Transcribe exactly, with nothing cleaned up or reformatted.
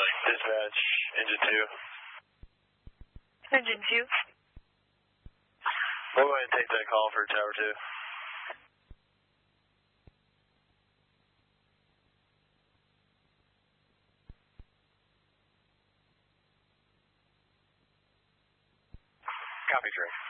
Dispatch, engine two. Engine two. We'll go ahead and take that call for tower two. Copy, Trey.